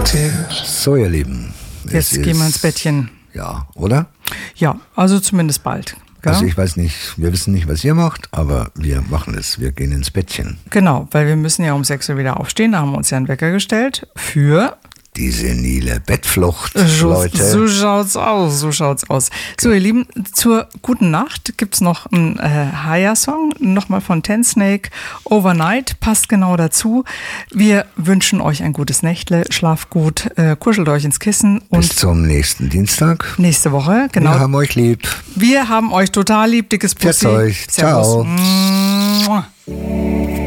So, ihr Lieben. Jetzt gehen wir ins Bettchen. Ja, oder? Ja, also zumindest bald. Gell? Also ich weiß nicht, wir wissen nicht, was ihr macht, aber wir machen es. Wir gehen ins Bettchen. Genau, weil wir müssen ja um 6 Uhr wieder aufstehen. Da haben wir uns ja einen Wecker gestellt für... Die senile Bettflucht, Leute. So schaut's aus, So, ihr Lieben, zur guten Nacht gibt's noch einen Haya-Song, nochmal von Ten Snake, Overnight, passt genau dazu. Wir wünschen euch ein gutes Nächtle, schlaft gut, kuschelt euch ins Kissen. Und bis zum nächsten Dienstag. Nächste Woche, genau. Wir haben euch lieb. Wir haben euch total lieb, dickes Pussy. Pfiat euch. Servus. Ciao. Mua.